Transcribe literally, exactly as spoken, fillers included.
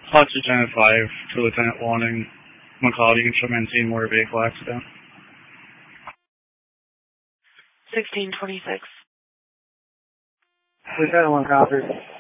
Lieutenant five to Lieutenant one in McLeod. You can show me on scene motor vehicle accident. sixteen twenty-six. Lieutenant one copy.